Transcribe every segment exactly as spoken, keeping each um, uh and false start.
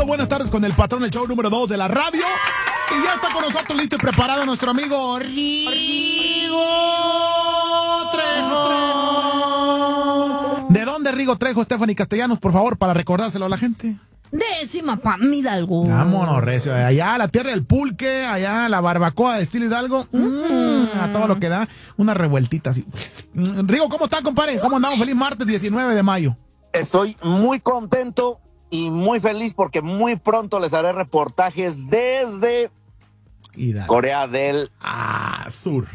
escuchando Buenas Tardes con el Patrón, el show número dos de la radio. Y ya está con nosotros listo y preparado nuestro amigo Rigo Trejo. ¿De dónde Rigo Trejo, Stephanie Castellanos, por favor, para recordárselo a la gente? Décima pa' Hidalgo. Vámonos, recio. Allá la tierra del pulque, allá la barbacoa de estilo Hidalgo. Mm, a todo lo que da, una revueltita así. Rigo, ¿cómo está, compadre? ¿Cómo andamos? Feliz martes diecinueve de mayo. Estoy muy contento y muy feliz porque muy pronto les haré reportajes desde Hidalgo. Corea del ah, Sur.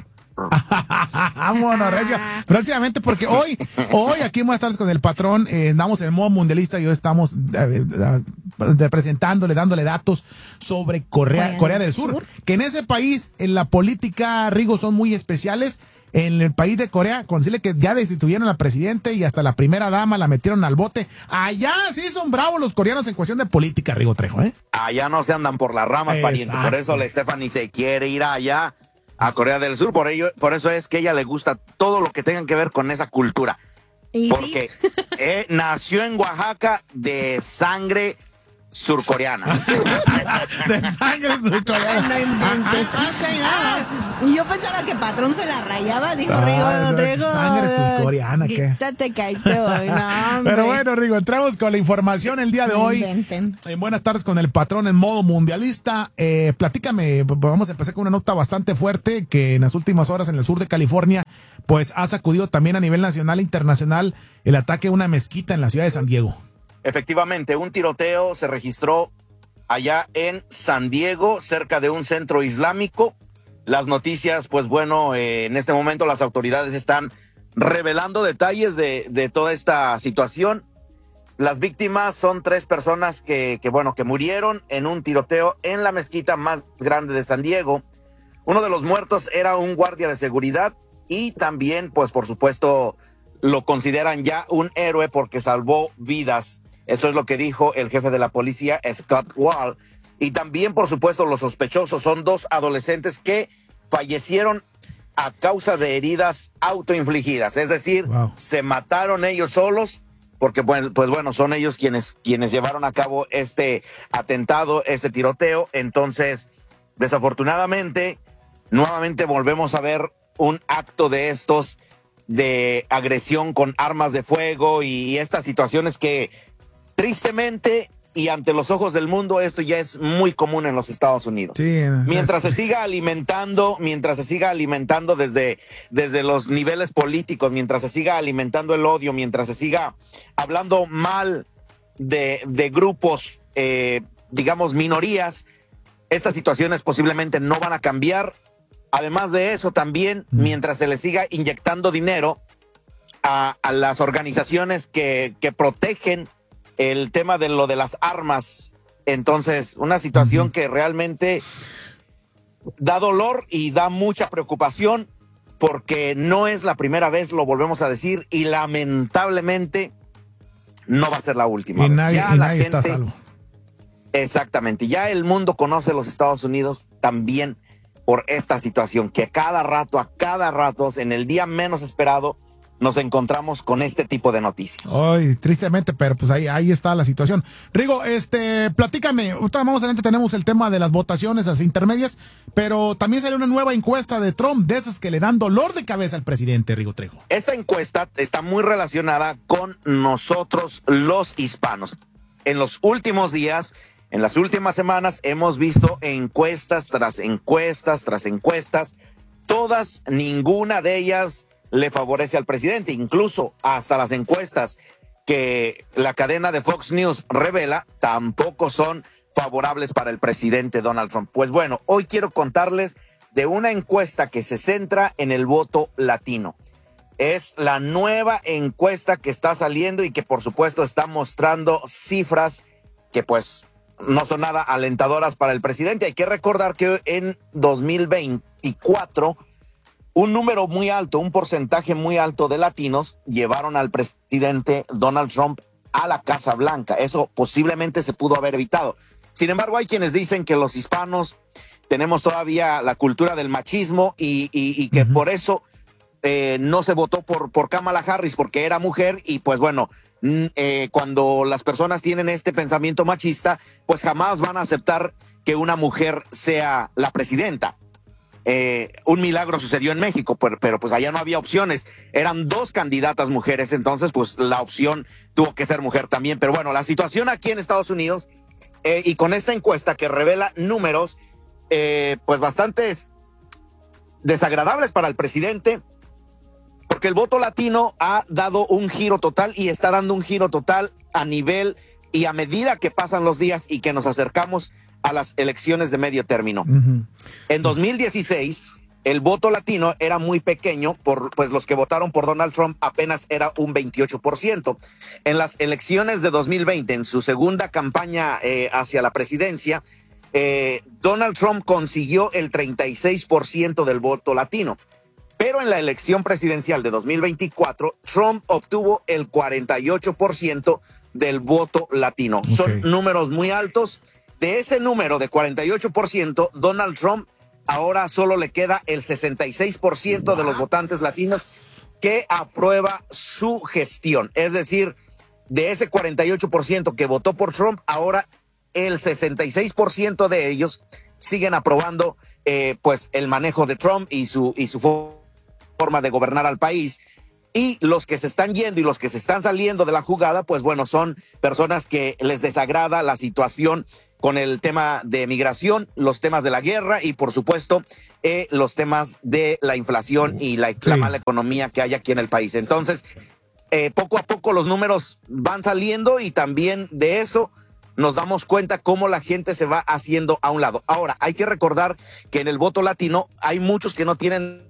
Vámonos, recio. Próximamente, porque hoy, hoy aquí en Buenas Tardes con el Patrón, eh, andamos en modo mundialista y hoy estamos eh, eh, representándole, dándole datos sobre Corea, Corea, Corea del Sur, Sur, que en ese país, en la política, Rigo, son muy especiales. En el país de Corea, con decirle que ya destituyeron al presidente y hasta la primera dama la metieron al bote. Allá sí son bravos los coreanos en cuestión de política, Rigo Trejo, ¿eh? Allá no se andan por las ramas, exacto, pariente. Por eso la Stephanie se quiere ir allá a Corea del Sur. Por ello, por eso es que a ella le gusta todo lo que tenga que ver con esa cultura. ¿Y porque sí? eh, nació en Oaxaca de sangre surcoreana. De sangre surcoreana. No inventes. Ah, ah, Yo pensaba que Patrón se la rayaba, dijo ah, Rigo Trejo. Sangre surcoreana, ¿qué? Quítate, caíste hoy, no, pero bueno, Rigo, entramos con la información el día de hoy. En Buenas Tardes con el Patrón en modo mundialista. Eh, platícame, vamos a empezar con una nota bastante fuerte que en las últimas horas en el sur de California, pues ha sacudido también a nivel nacional e internacional el ataque a una mezquita en la ciudad de San Diego. Efectivamente, un tiroteo se registró allá en San Diego, cerca de un centro islámico. Las noticias, pues bueno, eh, en este momento las autoridades están revelando detalles de, de toda esta situación. Las víctimas son tres personas que, que, bueno, que murieron en un tiroteo en la mezquita más grande de San Diego. Uno de los muertos era un guardia de seguridad y también, pues por supuesto, lo consideran ya un héroe porque salvó vidas. Esto es lo que dijo el jefe de la policía, Scott Wall. Y también, por supuesto, los sospechosos son dos adolescentes que fallecieron a causa de heridas autoinfligidas. Es decir, wow, se mataron ellos solos porque, bueno, pues bueno, son ellos quienes, quienes llevaron a cabo este atentado, este tiroteo. Entonces, desafortunadamente, nuevamente volvemos a ver un acto de estos de agresión con armas de fuego y, y estas situaciones que tristemente y ante los ojos del mundo esto ya es muy común en los Estados Unidos. Sí, mientras es, se siga alimentando, mientras se siga alimentando desde, desde los niveles políticos, mientras se siga alimentando el odio, mientras se siga hablando mal de, de grupos, eh, digamos, minorías, estas situaciones posiblemente no van a cambiar. Además de eso, también, mm. mientras se le siga inyectando dinero a, a las organizaciones que, que protegen el tema de lo de las armas, entonces una situación uh-huh. que realmente da dolor y da mucha preocupación porque no es la primera vez, lo volvemos a decir, y lamentablemente no va a ser la última. Y nadie, ya y la nadie gente, está salvo. Exactamente, ya el mundo conoce los Estados Unidos también por esta situación, que cada rato, a cada rato, en el día menos esperado, nos encontramos con este tipo de noticias. Ay, tristemente, pero pues ahí, ahí está la situación. Rigo, este, platícame, más adelante tenemos el tema de las votaciones, las intermedias, pero también salió una nueva encuesta de Trump, de esas que le dan dolor de cabeza al presidente, Rigo Trejo. Esta encuesta está muy relacionada con nosotros los hispanos. En los últimos días, en las últimas semanas, hemos visto encuestas tras encuestas tras encuestas, todas, ninguna de ellas le favorece al presidente, incluso hasta las encuestas que la cadena de Fox News revela tampoco son favorables para el presidente Donald Trump. Pues bueno, hoy quiero contarles de una encuesta que se centra en el voto latino. Es la nueva encuesta que está saliendo y que por supuesto está mostrando cifras que pues no son nada alentadoras para el presidente. Hay que recordar que en dos mil veinticuatro un número muy alto, un porcentaje muy alto de latinos llevaron al presidente Donald Trump a la Casa Blanca. Eso posiblemente se pudo haber evitado. Sin embargo, hay quienes dicen que los hispanos tenemos todavía la cultura del machismo y, y, y que uh-huh. por eso eh, no se votó por, por Kamala Harris porque era mujer y pues bueno, eh, cuando las personas tienen este pensamiento machista, pues jamás van a aceptar que una mujer sea la presidenta. Eh, un milagro sucedió en México, pero, pero pues allá no había opciones. Eran dos candidatas mujeres, entonces pues la opción tuvo que ser mujer también. Pero bueno, la situación aquí en Estados Unidos, eh, y con esta encuesta que revela números eh, pues bastantes desagradables para el presidente, porque el voto latino ha dado un giro total y está dando un giro total a nivel y a medida que pasan los días y que nos acercamos a las elecciones de medio término. Uh-huh. En dos mil dieciséis, el voto latino era muy pequeño, por, pues los que votaron por Donald Trump apenas era un veintiocho por ciento. En las elecciones de dos mil veinte, en su segunda campaña eh, hacia la presidencia, eh, Donald Trump consiguió el treinta y seis por ciento del voto latino. Pero en la elección presidencial de dos mil veinticuatro, Trump obtuvo el cuarenta y ocho por ciento del voto latino. Okay. Son números muy altos. De ese número de cuarenta y ocho por ciento, Donald Trump ahora solo le queda el sesenta y seis por ciento de los votantes latinos que aprueba su gestión. Es decir, de ese cuarenta y ocho por ciento que votó por Trump, ahora el sesenta y seis por ciento de ellos siguen aprobando eh, pues el manejo de Trump y su, y su forma de gobernar al país. Y los que se están yendo y los que se están saliendo de la jugada, pues bueno, son personas que les desagrada la situación con el tema de migración, los temas de la guerra y, por supuesto, eh, los temas de la inflación y la, sí. la mala economía que hay aquí en el país. Entonces, eh, poco a poco los números van saliendo y también de eso nos damos cuenta cómo la gente se va haciendo a un lado. Ahora, hay que recordar que en el voto latino hay muchos que no tienen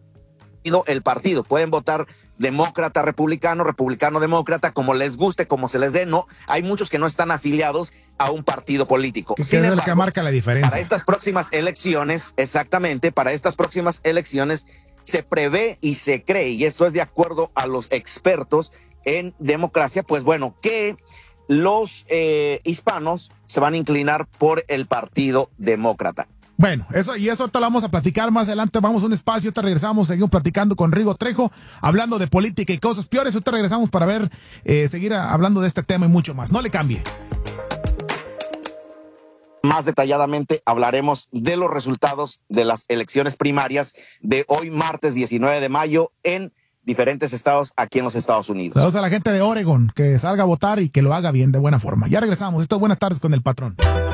el partido, pueden votar demócrata, republicano, republicano, demócrata, como les guste, como se les dé. No, hay muchos que no están afiliados a un partido político. Que es el que marca la diferencia. Para estas próximas elecciones, exactamente, para estas próximas elecciones se prevé y se cree, y esto es de acuerdo a los expertos en democracia, pues bueno, que los eh, hispanos se van a inclinar por el partido demócrata. Bueno, eso y eso ahorita lo vamos a platicar más adelante. Vamos a un espacio, ahorita regresamos, seguimos platicando con Rigo Trejo, hablando de política y cosas peores. Ahorita regresamos para ver, eh, seguir hablando de este tema y mucho más. No le cambie. Más detalladamente hablaremos de los resultados de las elecciones primarias de hoy, martes diecinueve de mayo, en diferentes estados aquí en los Estados Unidos. Saludos a la gente de Oregon, que salga a votar y que lo haga bien, de buena forma. Ya regresamos. Esto es Buenas Tardes con el Patrón.